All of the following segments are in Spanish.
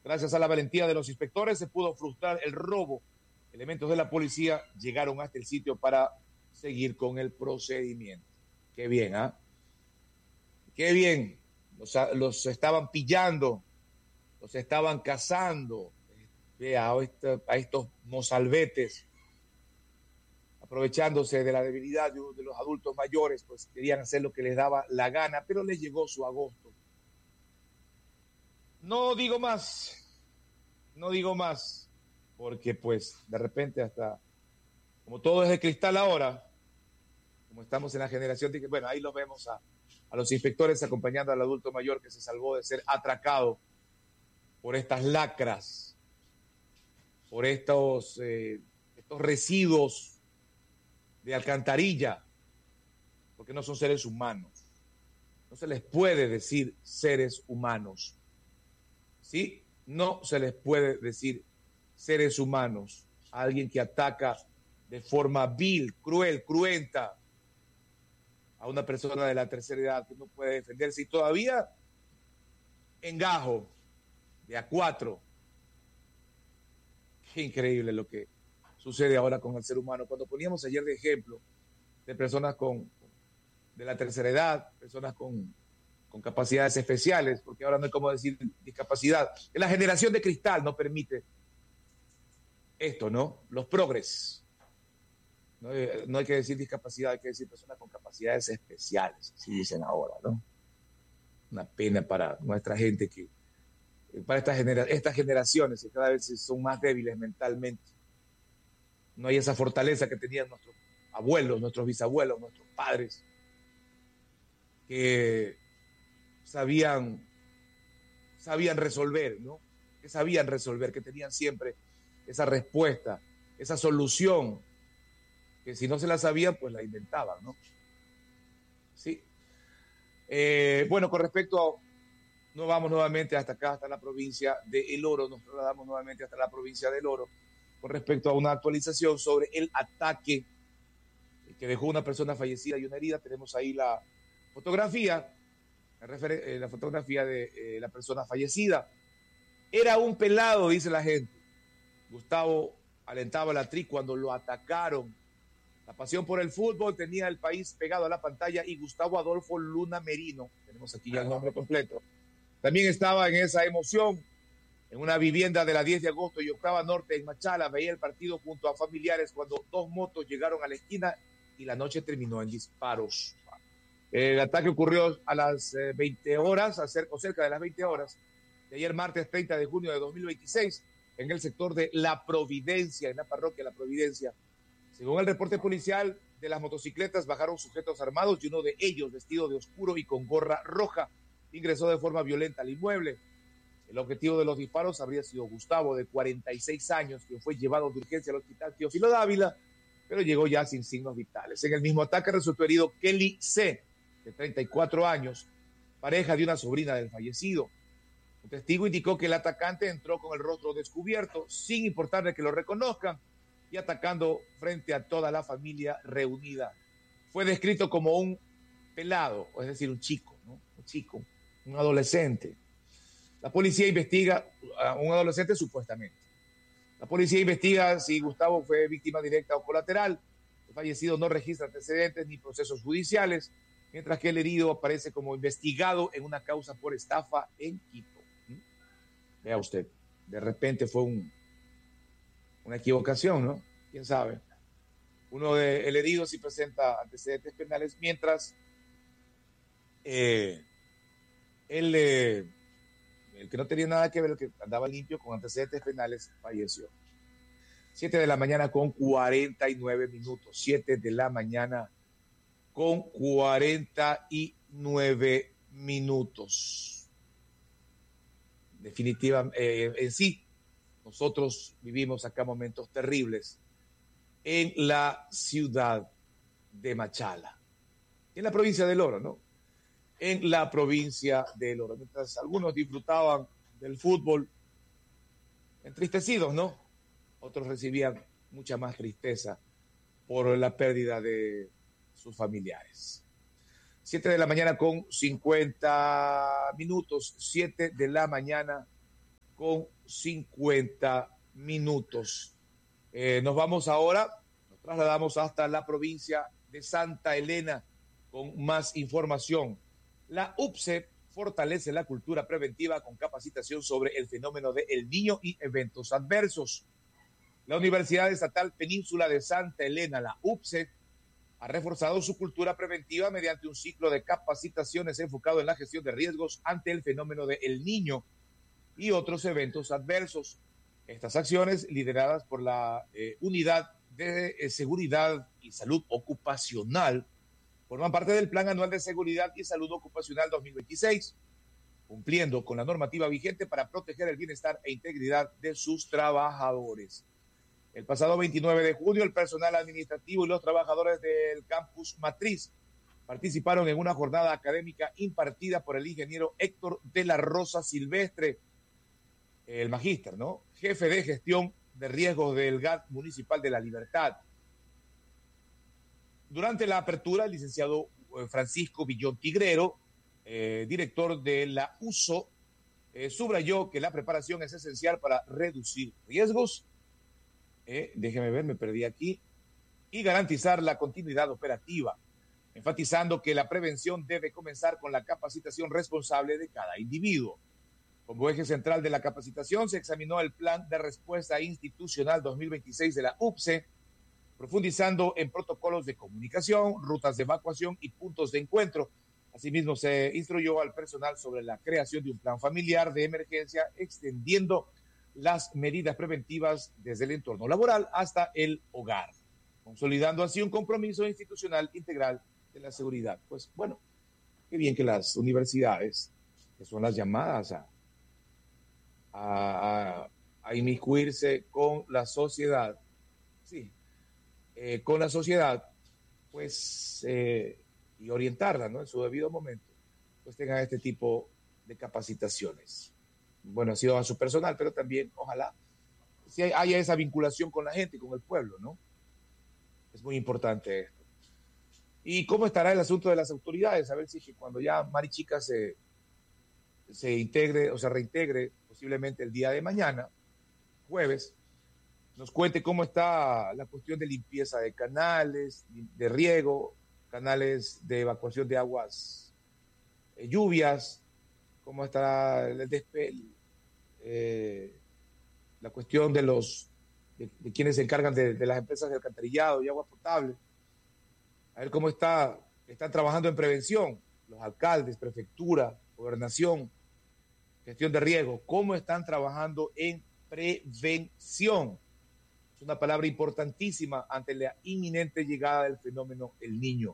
Gracias a la valentía de los inspectores se pudo frustrar el robo. Elementos de la policía llegaron hasta el sitio para seguir con el procedimiento. Qué bien, ¿ah? Qué bien. Los estaban pillando, los estaban cazando. A estos mozalbetes, aprovechándose de la debilidad de los adultos mayores, pues querían hacer lo que les daba la gana, pero les llegó su agosto. No digo más, porque pues de repente hasta, como todo es de cristal ahora, como estamos en la generación de que, bueno, ahí los vemos a los inspectores acompañando al adulto mayor que se salvó de ser atracado por estas lacras, por estos residuos de alcantarilla, porque no son seres humanos. No se les puede decir seres humanos. ¿Sí? No se les puede decir seres humanos a alguien que ataca de forma vil, cruel, cruenta a una persona de la tercera edad que no puede defenderse y todavía en gajo de A4. Qué increíble lo que sucede ahora con el ser humano. Cuando poníamos ayer de ejemplo de personas de la tercera edad, personas con capacidades especiales, porque ahora no hay como decir discapacidad. La generación de cristal no permite esto, ¿no? Los progres. No hay que decir discapacidad, hay que decir personas con capacidades especiales, así dicen ahora, ¿no? Una pena para nuestra gente para estas generaciones que cada vez son más débiles mentalmente. No hay esa fortaleza que tenían nuestros abuelos, nuestros bisabuelos, nuestros padres, que sabían resolver, ¿no? Que sabían resolver, que tenían siempre esa respuesta, esa solución, que si no se la sabían, pues la inventaban, ¿no? Sí. Bueno, con respecto nos vamos nuevamente hasta acá, hasta la provincia de El Oro, nos trasladamos nuevamente hasta la provincia del Oro, con respecto a una actualización sobre el ataque que dejó una persona fallecida y una herida. Tenemos ahí la fotografía de la persona fallecida. Era un pelado, dice la gente. Gustavo alentaba la tri cuando lo atacaron. La pasión por el fútbol tenía el país pegado a la pantalla y Gustavo Adolfo Luna Merino, tenemos aquí ya el nombre completo, también estaba en esa emoción. En una vivienda de la 10 de agosto y Octava Norte en Machala veía el partido junto a familiares cuando dos motos llegaron a la esquina y la noche terminó en disparos. El ataque ocurrió a las 20 horas, o cerca de las 20 horas, de ayer martes 30 de junio de 2026, en el sector de La Providencia, en la parroquia La Providencia. Según el reporte policial, de las motocicletas bajaron sujetos armados y uno de ellos, vestido de oscuro y con gorra roja, ingresó de forma violenta al inmueble. El objetivo de los disparos habría sido Gustavo, de 46 años, quien fue llevado de urgencia al hospital Teófilo Dávila, pero llegó ya sin signos vitales. En el mismo ataque resultó herido Kelly C., de 34 años, pareja de una sobrina del fallecido. Un testigo indicó que el atacante entró con el rostro descubierto, sin importarle que lo reconozcan, y atacando frente a toda la familia reunida. Fue descrito como un pelado, es decir, un chico, ¿no? Un adolescente. La policía investiga a un adolescente supuestamente. La policía investiga si Gustavo fue víctima directa o colateral. El fallecido no registra antecedentes ni procesos judiciales, mientras que el herido aparece como investigado en una causa por estafa en Quito. Vea usted, de repente fue una equivocación, ¿no? ¿Quién sabe? El herido sí presenta antecedentes penales, mientras el que no tenía nada que ver, el que andaba limpio con antecedentes penales, falleció. 7 de la mañana con 49 minutos. 7 de la mañana con 49 minutos. Definitivamente, en sí, nosotros vivimos acá momentos terribles en la ciudad de Machala, en la provincia del Oro, ¿no? En la provincia del Oro. Mientras algunos disfrutaban del fútbol entristecidos, ¿no? Otros recibían mucha más tristeza por la pérdida de sus familiares. 7 de la mañana con 50 minutos, 7 de la mañana con 50 minutos. Nos vamos ahora, nos trasladamos hasta la provincia de Santa Elena con más información. La UPCE fortalece la cultura preventiva con capacitación sobre el fenómeno de El Niño y eventos adversos. La Universidad Estatal Península de Santa Elena, la UPCE, ha reforzado su cultura preventiva mediante un ciclo de capacitaciones enfocado en la gestión de riesgos ante el fenómeno de El Niño y otros eventos adversos. Estas acciones, lideradas por la Unidad de Seguridad y Salud Ocupacional, forman parte del Plan Anual de Seguridad y Salud Ocupacional 2026, cumpliendo con la normativa vigente para proteger el bienestar e integridad de sus trabajadores. El pasado 29 de junio, el personal administrativo y los trabajadores del campus Matriz participaron en una jornada académica impartida por el ingeniero Héctor de la Rosa Silvestre, el magíster, ¿no? Jefe de gestión de riesgos del GAT Municipal de La Libertad. Durante la apertura, el licenciado Francisco Villón Tigrero, director de la USO, subrayó que la preparación es esencial para reducir riesgos, déjeme ver, me perdí aquí, y garantizar la continuidad operativa, enfatizando que la prevención debe comenzar con la capacitación responsable de cada individuo. Como eje central de la capacitación se examinó el Plan de Respuesta Institucional 2026 de la UPCE, profundizando en protocolos de comunicación, rutas de evacuación y puntos de encuentro. Asimismo, se instruyó al personal sobre la creación de un plan familiar de emergencia, extendiendo las medidas preventivas desde el entorno laboral hasta el hogar, consolidando así un compromiso institucional integral de la seguridad. Pues bueno, qué bien que las universidades, que son las llamadas a inmiscuirse con la sociedad, sí, con la sociedad, pues, y orientarla, ¿no? En su debido momento, pues tengan este tipo de capacitaciones. Bueno, ha sido a su personal, pero también, ojalá, si haya esa vinculación con la gente, con el pueblo, ¿no? Es muy importante esto. ¿Y cómo estará el asunto de las autoridades? A ver si cuando ya Marichica se integre o se reintegre, posiblemente el día de mañana, jueves, nos cuente cómo está la cuestión de limpieza de canales, de riego, canales de evacuación de aguas, lluvias, cómo estará la cuestión de quienes se encargan de las empresas de alcantarillado y agua potable. A ver cómo están trabajando en prevención los alcaldes, prefectura, gobernación, gestión de riesgo, cómo están trabajando en prevención. Es una palabra importantísima ante la inminente llegada del fenómeno El Niño.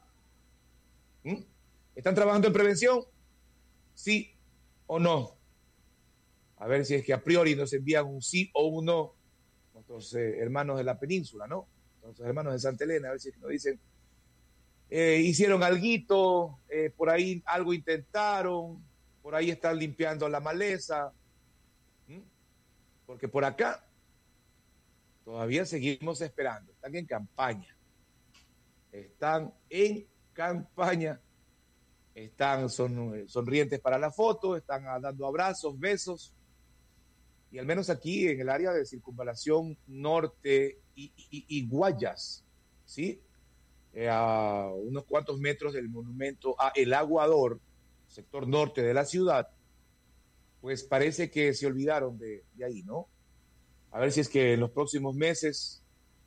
¿Están trabajando en prevención? ¿Sí o no? A ver si es que a priori nos envían un sí o un no nuestros hermanos de la península, ¿no? Nuestros hermanos de Santa Elena, a ver si es que nos dicen, hicieron alguito, por ahí algo intentaron, por ahí están limpiando la maleza, porque por acá todavía seguimos esperando, están en campaña, están sonrientes para la foto, están dando abrazos, besos, y al menos aquí en el área de Circunvalación Norte y Guayas, ¿sí? A unos cuantos metros del monumento a El Aguador, sector norte de la ciudad, pues parece que se olvidaron de ahí, ¿no? A ver si es que en los próximos meses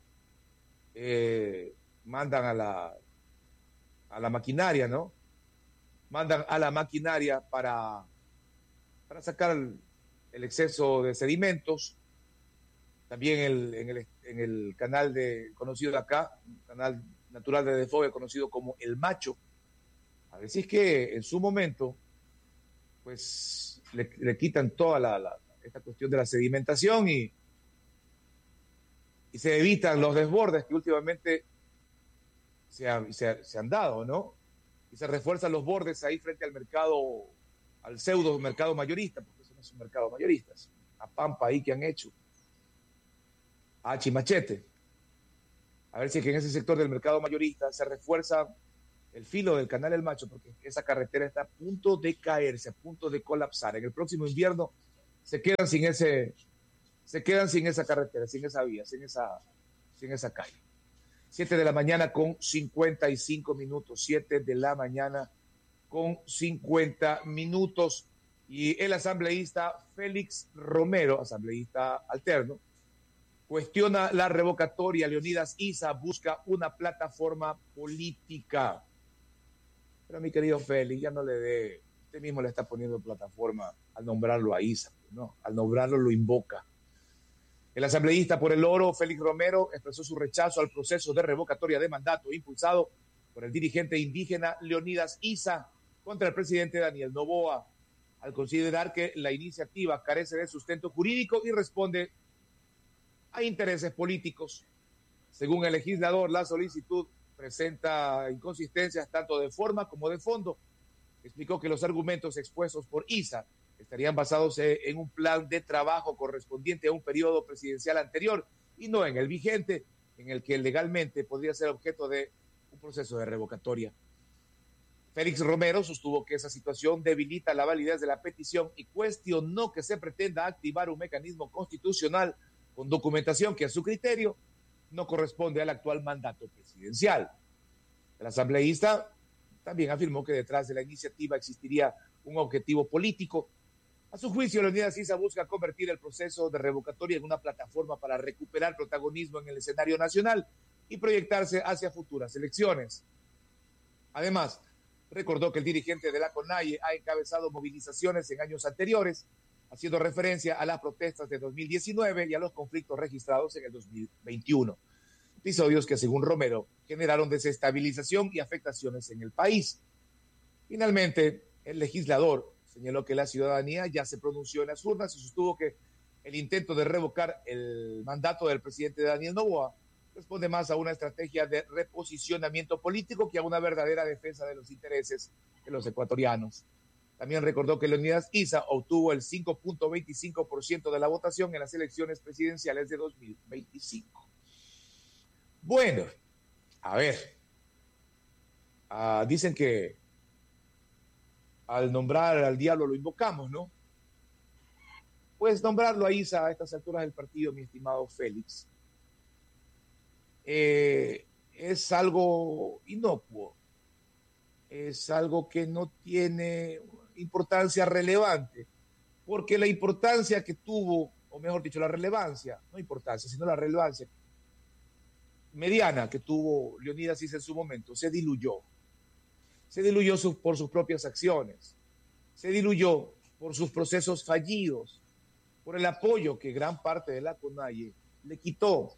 mandan a la maquinaria, ¿no? Mandan a la maquinaria para sacar el exceso de sedimentos. También en el canal conocido de acá, canal natural de Desfogue, conocido como El Macho. A ver si es que en su momento, pues le quitan toda esta cuestión de la sedimentación y se evitan los desbordes que últimamente se han dado, ¿no? Y se refuerzan los bordes ahí frente al mercado, al pseudo mercado mayorista, porque eso no es un mercado mayorista, es una pampa ahí que han hecho. A Chimachete. A ver si es que en ese sector del mercado mayorista se refuerza el filo del canal El Macho, porque esa carretera está a punto de caerse, a punto de colapsar. En el próximo invierno se quedan sin esa carretera, sin esa vía, sin esa calle. 7 de la mañana con 55 minutos, 7 de la mañana con 50 minutos. Y el asambleísta Félix Romero, asambleísta alterno, cuestiona la revocatoria. Leonidas Issa busca una plataforma política. Pero mi querido Félix, ya no le dé, usted mismo le está poniendo plataforma al nombrarlo a Issa, ¿no? Al nombrarlo lo invoca. El asambleísta por el Oro, Félix Romero, expresó su rechazo al proceso de revocatoria de mandato impulsado por el dirigente indígena Leonidas Issa contra el presidente Daniel Noboa, al considerar que la iniciativa carece de sustento jurídico y responde a intereses políticos. Según el legislador, la solicitud presenta inconsistencias tanto de forma como de fondo. Explicó que los argumentos expuestos por Issa estarían basados en un plan de trabajo correspondiente a un periodo presidencial anterior y no en el vigente, en el que legalmente podría ser objeto de un proceso de revocatoria. Félix Romero sostuvo que esa situación debilita la validez de la petición y cuestionó que se pretenda activar un mecanismo constitucional con documentación que a su criterio no corresponde al actual mandato presidencial. El asambleísta también afirmó que detrás de la iniciativa existiría un objetivo político. A su juicio, Leonidas Issa busca convertir el proceso de revocatoria en una plataforma para recuperar protagonismo en el escenario nacional y proyectarse hacia futuras elecciones. Además, recordó que el dirigente de la CONAIE ha encabezado movilizaciones en años anteriores, haciendo referencia a las protestas de 2019 y a los conflictos registrados en el 2021. Episodios que, según Romero, generaron desestabilización y afectaciones en el país. Finalmente, el legislador señaló que la ciudadanía ya se pronunció en las urnas y sostuvo que el intento de revocar el mandato del presidente Daniel Noboa responde más a una estrategia de reposicionamiento político que a una verdadera defensa de los intereses de los ecuatorianos. También recordó que Leonidas Issa obtuvo el 5.25% de la votación en las elecciones presidenciales de 2025. Bueno, a ver, dicen que al nombrar al diablo lo invocamos, ¿no? Pues nombrarlo a Issa a estas alturas del partido, mi estimado Félix, es algo inocuo, es algo que no tiene importancia relevante, porque la importancia que tuvo, o mejor dicho, la relevancia, no importancia, sino la relevancia mediana que tuvo Leonidas Issa en su momento, se diluyó por sus propias acciones, se diluyó por sus procesos fallidos, por el apoyo que gran parte de la CONAIE le quitó.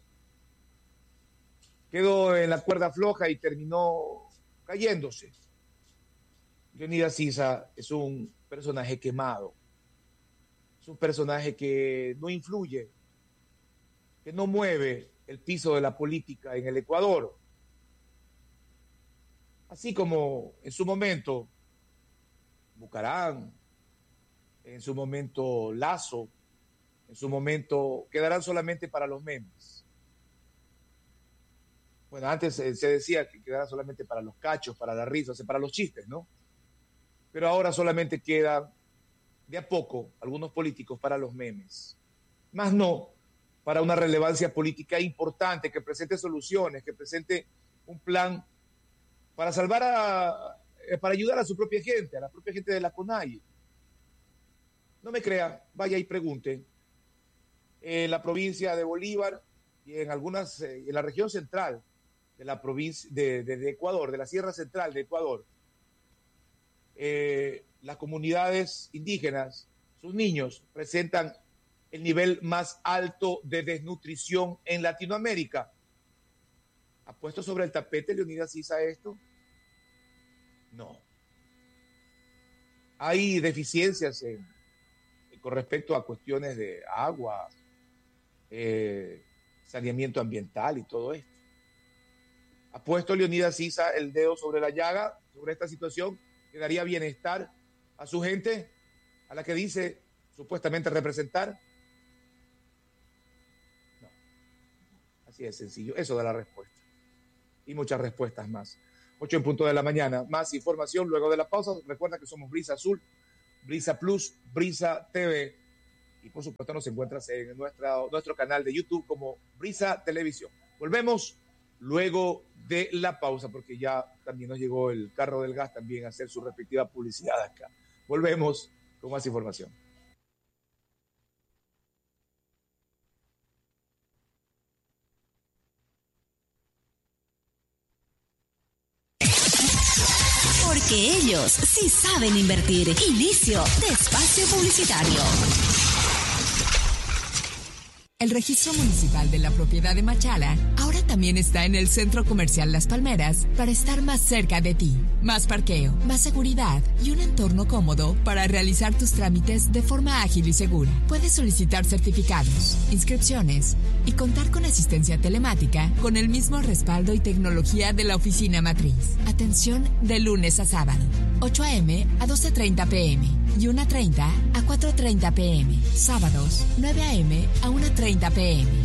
Quedó en la cuerda floja y terminó cayéndose. Leonidas Issa es un personaje quemado, es un personaje que no influye, que no mueve el piso de la política en el Ecuador. Así como en su momento Bucarán, en su momento Lazo, en su momento quedarán solamente para los memes. Bueno, antes se decía que quedará solamente para los cachos, para la risa, o sea, para los chistes, ¿no? Pero ahora solamente quedan de a poco algunos políticos para los memes, más no para una relevancia política importante, que presente soluciones, que presente un plan para para ayudar a su propia gente, a la propia gente de la CONAIE. No me crea, vaya y pregunte. En la provincia de Bolívar y en la región central de la provincia de Ecuador, de la Sierra Central de Ecuador, las comunidades indígenas, sus niños, presentan el nivel más alto de desnutrición en Latinoamérica. ¿Ha puesto sobre el tapete Leonidas Issa esto? No. Hay deficiencias con respecto a cuestiones de agua, saneamiento ambiental y todo esto. ¿Ha puesto Leonidas Issa el dedo sobre la llaga, sobre esta situación que daría bienestar a su gente, a la que dice supuestamente representar? No. Así de sencillo. Eso da la respuesta. Y muchas respuestas más. 8 en punto de la mañana. Más información luego de la pausa. Recuerda que somos Brisa Azul, Brisa Plus, Brisa TV. y por supuesto nos encuentras en nuestro canal de YouTube como Brisa Televisión. Volvemos luego de la pausa porque ya también nos llegó el carro del gas también a hacer su respectiva publicidad acá. Volvemos con más información. Porque ellos sí saben invertir. Inicio de espacio publicitario. El registro municipal de la propiedad de Machala ahora también está en el Centro Comercial Las Palmeras para estar más cerca de ti. Más parqueo, más seguridad y un entorno cómodo para realizar tus trámites de forma ágil y segura. Puedes solicitar certificados, inscripciones y contar con asistencia telemática con el mismo respaldo y tecnología de la oficina matriz. Atención de lunes a sábado, 8 a.m. a 12:30 p.m. y 1:30 a 4:30 p.m. Sábados, 9 a.m. a 1:30 p.m.